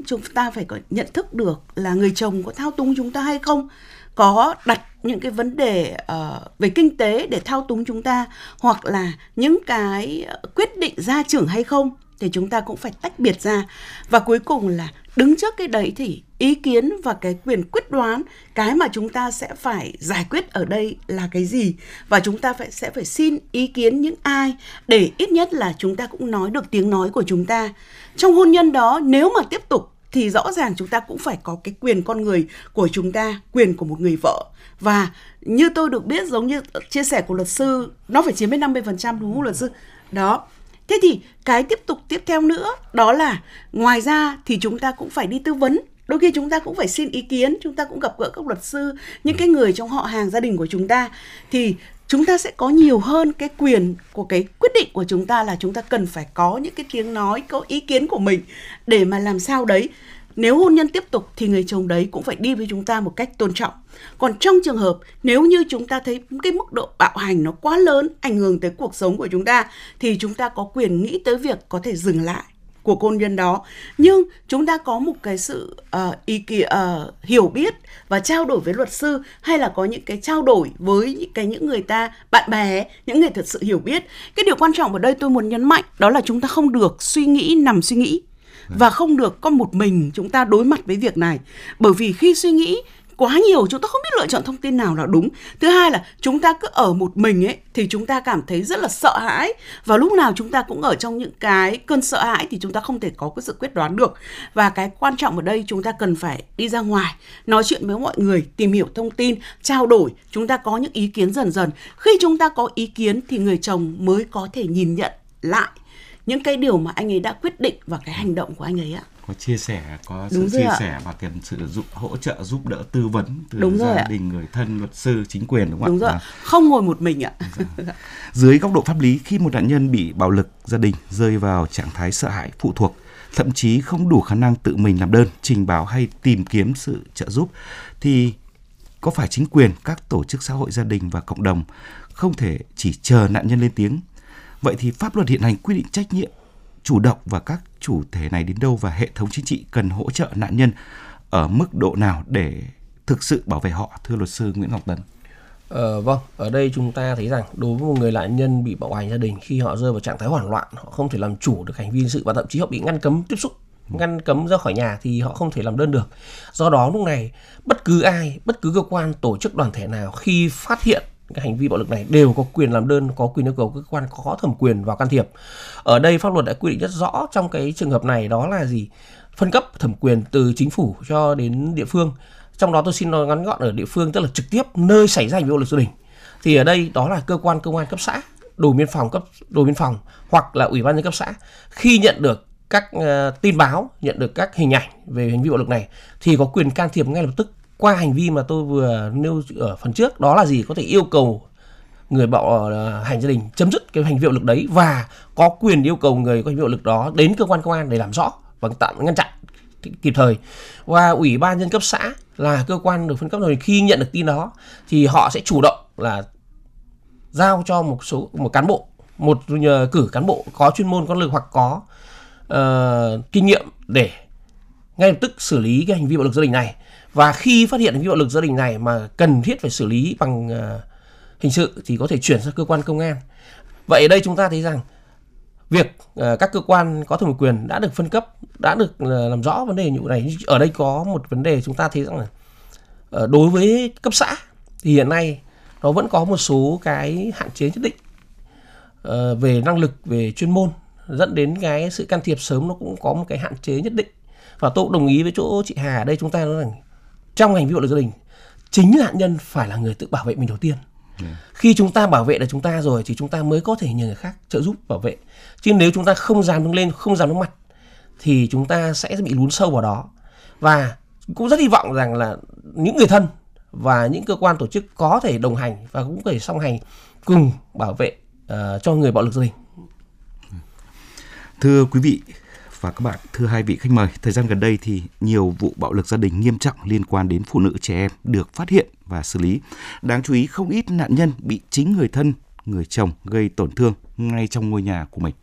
chúng ta phải có nhận thức được là người chồng có thao túng chúng ta hay không, có đặt những cái vấn đề về kinh tế để thao túng chúng ta, hoặc là những cái quyết định gia trưởng hay không, thì chúng ta cũng phải tách biệt ra. Và cuối cùng là đứng trước cái đấy thì ý kiến và cái quyền quyết đoán, cái mà chúng ta sẽ phải giải quyết ở đây là cái gì, và chúng ta sẽ phải xin ý kiến những ai để ít nhất là chúng ta cũng nói được tiếng nói của chúng ta. Trong hôn nhân đó, nếu mà tiếp tục thì rõ ràng chúng ta cũng phải có cái quyền con người của chúng ta, quyền của một người vợ. Và như tôi được biết, giống như chia sẻ của luật sư, nó phải chiếm đến 50%, đúng không luật sư? Đó. Thế thì cái tiếp theo nữa đó là ngoài ra thì chúng ta cũng phải đi tư vấn. Đôi khi chúng ta cũng phải xin ý kiến, chúng ta cũng gặp gỡ các luật sư, những cái người trong họ hàng gia đình của chúng ta. Thì chúng ta sẽ có nhiều hơn cái quyền của cái quyết định của chúng ta, là chúng ta cần phải có những cái tiếng nói, có ý kiến của mình để mà làm sao đấy. Nếu hôn nhân tiếp tục thì người chồng đấy cũng phải đi với chúng ta một cách tôn trọng. Còn trong trường hợp nếu như chúng ta thấy cái mức độ bạo hành nó quá lớn, ảnh hưởng tới cuộc sống của chúng ta, thì chúng ta có quyền nghĩ tới việc có thể dừng lại cuộc hôn nhân đó. Nhưng chúng ta có một cái sự hiểu biết và trao đổi với luật sư, hay là có những cái trao đổi với những người ta, bạn bè, những người thật sự hiểu biết. Cái điều quan trọng ở đây tôi muốn nhấn mạnh đó là chúng ta không được nằm suy nghĩ. Và không được có một mình chúng ta đối mặt với việc này. Bởi vì khi suy nghĩ quá nhiều, chúng ta không biết lựa chọn thông tin nào là đúng. Thứ hai là chúng ta cứ ở một mình ấy, thì chúng ta cảm thấy rất là sợ hãi. Và lúc nào chúng ta cũng ở trong những cái cơn sợ hãi, thì chúng ta không thể có cái sự quyết đoán được. Và cái quan trọng ở đây, chúng ta cần phải đi ra ngoài, nói chuyện với mọi người, tìm hiểu thông tin, trao đổi. Chúng ta có những ý kiến dần dần. Khi chúng ta có ý kiến thì người chồng mới có thể nhìn nhận lại những cái điều mà anh ấy đã quyết định và cái hành động của anh ấy ạ. Có chia sẻ, có sự chia sẻ và cần sự hỗ trợ, giúp đỡ, tư vấn từ gia đình, người thân, luật sư, chính quyền, đúng không ạ? Đúng rồi, không ngồi một mình ạ. Dưới góc độ pháp lý, khi một nạn nhân bị bạo lực gia đình rơi vào trạng thái sợ hãi, phụ thuộc, thậm chí không đủ khả năng tự mình làm đơn, trình báo hay tìm kiếm sự trợ giúp, thì có phải chính quyền, các tổ chức xã hội, gia đình và cộng đồng không thể chỉ chờ nạn nhân lên tiếng? Vậy thì pháp luật hiện hành quy định trách nhiệm chủ động và các chủ thể này đến đâu, và hệ thống chính trị cần hỗ trợ nạn nhân ở mức độ nào để thực sự bảo vệ họ, thưa luật sư Nguyễn Ngọc Tấn? Vâng, ở đây chúng ta thấy rằng đối với một người nạn nhân bị bạo hành gia đình, khi họ rơi vào trạng thái hoảng loạn, họ không thể làm chủ được hành vi dân sự và thậm chí họ bị ngăn cấm tiếp xúc, ngăn cấm ra khỏi nhà, thì họ không thể làm đơn được. Do đó lúc này bất cứ ai, bất cứ cơ quan, tổ chức, đoàn thể nào khi phát hiện cái hành vi bạo lực này đều có quyền làm đơn, có quyền yêu cầu cơ quan có thẩm quyền vào can thiệp. Ở đây pháp luật đã quy định rất rõ trong cái trường hợp này, đó là gì? Phân cấp thẩm quyền từ chính phủ cho đến địa phương. Trong đó tôi xin nói ngắn gọn ở địa phương, tức là trực tiếp nơi xảy ra hành vi bạo lực gia đình. Thì ở đây đó là cơ quan công an cấp xã, đồn biên phòng hoặc là ủy ban nhân cấp xã. Khi nhận được các tin báo, nhận được các hình ảnh về hành vi bạo lực này thì có quyền can thiệp ngay lập tức qua hành vi mà tôi vừa nêu ở phần trước, đó là gì? Có thể yêu cầu người bạo hành gia đình chấm dứt cái hành vi bạo lực đấy, và có quyền yêu cầu người có hành vi bạo lực đó đến cơ quan công an để làm rõ và ngăn chặn kịp thời. Và ủy ban nhân cấp xã là cơ quan được phân cấp rồi, khi nhận được tin đó thì họ sẽ chủ động là giao cho một cán bộ, cử cán bộ có chuyên môn, có lực hoặc có kinh nghiệm để ngay lập tức xử lý cái hành vi bạo lực gia đình này. Và khi phát hiện hành vi bạo lực gia đình này mà cần thiết phải xử lý bằng hình sự thì có thể chuyển sang cơ quan công an. Vậy ở đây chúng ta thấy rằng việc các cơ quan có thẩm quyền đã được phân cấp, đã được làm rõ vấn đề như này. Ở đây có một vấn đề chúng ta thấy rằng là đối với cấp xã thì hiện nay nó vẫn có một số cái hạn chế nhất định về năng lực, về chuyên môn, dẫn đến cái sự can thiệp sớm nó cũng có một cái hạn chế nhất định. Và tôi cũng đồng ý với chỗ chị Hà ở đây, chúng ta nói rằng trong hành vi bạo lực gia đình, chính nạn nhân phải là người tự bảo vệ mình đầu tiên. Khi chúng ta bảo vệ được chúng ta rồi thì chúng ta mới có thể nhờ người khác trợ giúp bảo vệ. Chứ nếu chúng ta không dám đứng lên, không dám đứng mặt thì chúng ta sẽ bị lún sâu vào đó. Và cũng rất hy vọng rằng là những người thân và những cơ quan tổ chức có thể đồng hành và cũng có thể song hành cùng bảo vệ cho người bạo lực gia đình. Thưa quý vị và các bạn, thưa hai vị khách mời, thời gian gần đây thì nhiều vụ bạo lực gia đình nghiêm trọng liên quan đến phụ nữ, trẻ em được phát hiện và xử lý. Đáng chú ý, không ít nạn nhân bị chính người thân, người chồng gây tổn thương ngay trong ngôi nhà của mình.